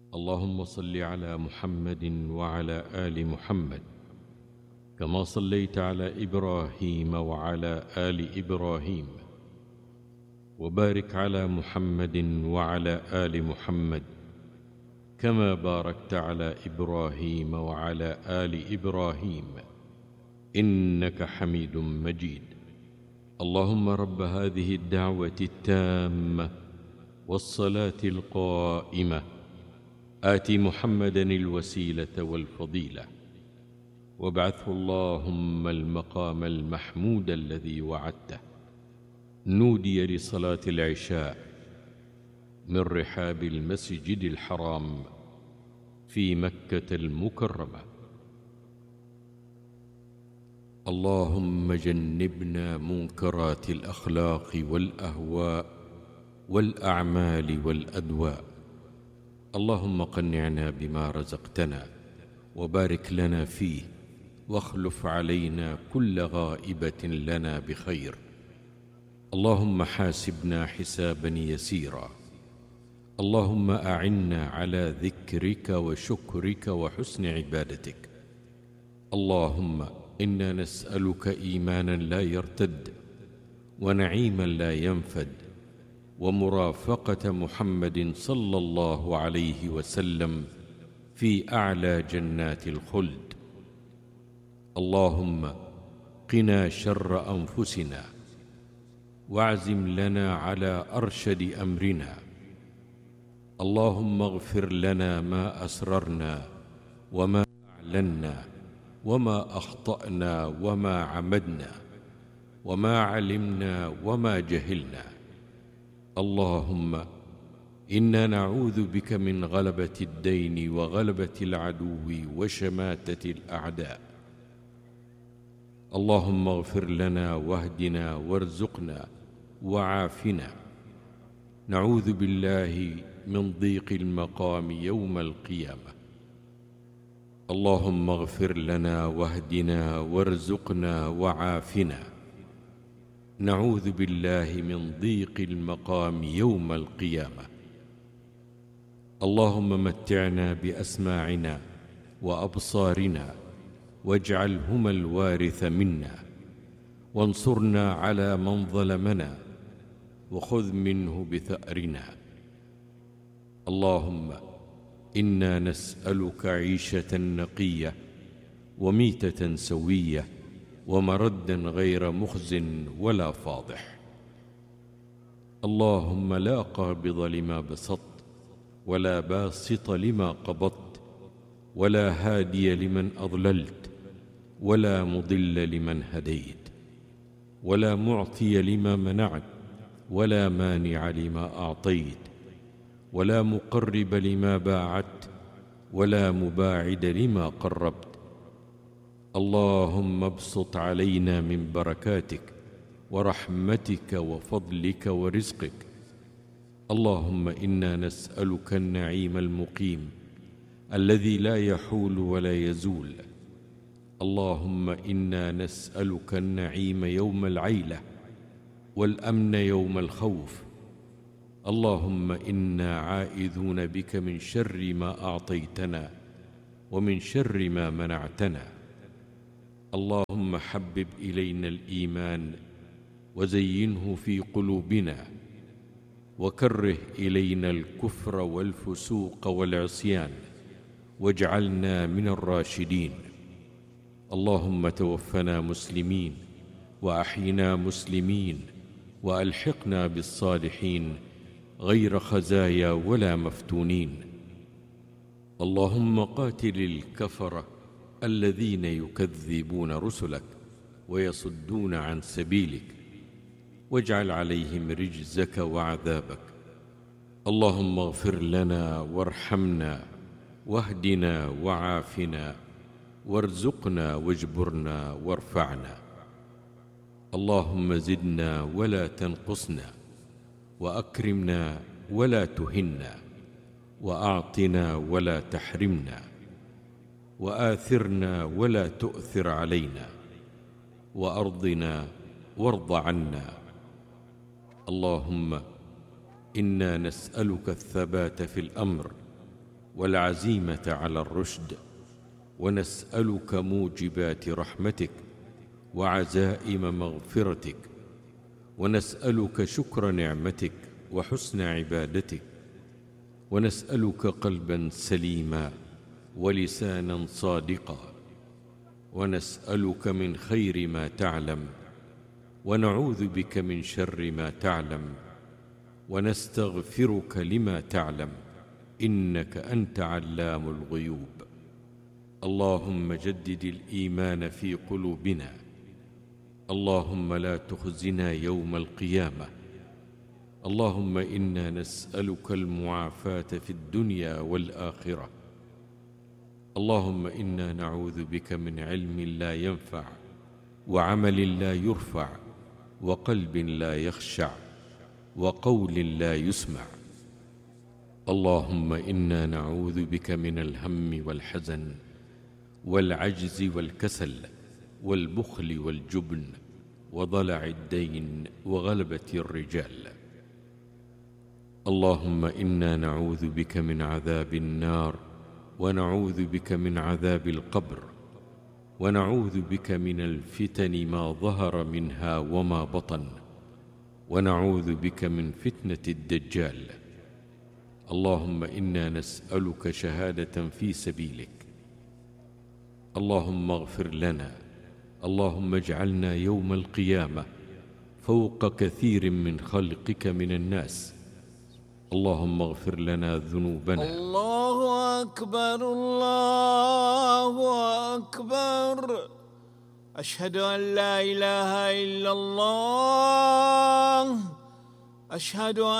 اللهم صل على محمد وعلى آل محمد كما صليت على إبراهيم وعلى آل إبراهيم، وبارك على محمد وعلى آل محمد كما باركت على إبراهيم وعلى آل إبراهيم إنك حميد مجيد. اللهم رب هذه الدعوة التامة والصلاة القائمة آت محمدا الوسيلة والفضيلة وابعثه اللهم المقام المحمود الذي وعدته. نودي لصلاة العشاء من رحاب المسجد الحرام في مكة المكرمة. اللهم جنبنا منكرات الأخلاق والأهواء والأعمال والأدواء. اللهم قنعنا بما رزقتنا وبارك لنا فيه، واخلف علينا كل غائبة لنا بخير. اللهم حاسبنا حسابا يسيرا. اللهم أعنا على ذكرك وشكرك وحسن عبادتك. اللهم إنا نسألك إيمانا لا يرتد، ونعيما لا ينفد، ومرافقة محمد صلى الله عليه وسلم في أعلى جنات الخلد. اللهم قنا شر أنفسنا، واعزم لنا على أرشد أمرنا. اللهم اغفر لنا ما أسررنا وما أعلنا وما أخطأنا وما عمدنا وما علمنا وما جهلنا. اللهم إنا نعوذ بك من غلبة الدين وغلبة العدو وشماتة الأعداء. اللهم اغفر لنا واهدنا وارزقنا وعافنا. نعوذ بالله من ضيق المقام يوم القيامة. اللهم اغفر لنا واهدنا وارزقنا وعافنا. نعوذ بالله من ضيق المقام يوم القيامة. اللهم متعنا بأسماعنا وأبصارنا واجعلهما الوارث منا، وانصرنا على من ظلمنا وخذ منه بثأرنا. اللهم إنا نسألك عيشة نقية وميتة سوية ومردا غير مخز ولا فاضح. اللهم لا قابض لما بسطت ولا باسط لما قبضت ولا هادي لمن أضللت ولا مضل لمن هديت ولا معطي لما منعت ولا مانع لما أعطيت ولا مقرب لما باعت ولا مباعد لما قربت. اللهم ابسط علينا من بركاتك ورحمتك وفضلك ورزقك. اللهم إنا نسألك النعيم المقيم الذي لا يحول ولا يزول. اللهم إنا نسألك النعيم يوم العيلة والأمن يوم الخوف. اللهم إنا عائذون بك من شر ما أعطيتنا ومن شر ما منعتنا. اللهم حبب إلينا الإيمان وزينه في قلوبنا، وكره إلينا الكفر والفسوق والعصيان، واجعلنا من الراشدين. اللهم توفنا مسلمين وأحينا مسلمين وألحقنا بالصالحين غير خزايا ولا مفتونين. اللهم قاتل الكفرة الذين يكذبون رسلك ويصدون عن سبيلك، واجعل عليهم رجزك وعذابك. اللهم اغفر لنا وارحمنا واهدنا وعافنا وارزقنا واجبرنا وارفعنا. اللهم زدنا ولا تنقصنا، وأكرمنا ولا تهنا، وأعطنا ولا تحرمنا، وآثرنا ولا تؤثر علينا، وأرضنا وارض عنا. اللهم إنا نسألك الثبات في الأمر والعزيمة على الرشد، ونسألك موجبات رحمتك وعزائم مغفرتك، ونسألك شكر نعمتك وحسن عبادتك، ونسألك قلبا سليما ولسانا صادقا، ونسألك من خير ما تعلم، ونعوذ بك من شر ما تعلم، ونستغفرك لما تعلم، إنك أنت علام الغيوب. اللهم جدد الإيمان في قلوبنا، اللهم لا تخزنا يوم القيامة. اللهم إنا نسألك المعافاة في الدنيا والآخرة. اللهم إنا نعوذ بك من علم لا ينفع، وعمل لا يرفع، وقلب لا يخشع، وقول لا يسمع. اللهم إنا نعوذ بك من الهم والحزن والعجز والكسل والبخل والجبن وضلع الدين وغلبة الرجال. اللهم إنا نعوذ بك من عذاب النار، ونعوذ بك من عذاب القبر، ونعوذ بك من الفتن ما ظهر منها وما بطن، ونعوذ بك من فتنة الدجال. اللهم إنا نسألك شهادة في سبيلك. اللهم اغفر لنا، اللهم اجعلنا يوم القيامة فوق كثير من خلقك من الناس. اللهم اغفر لنا ذنوبنا. الله أكبر، الله أكبر. أشهد أن لا إله إلا الله. أشهد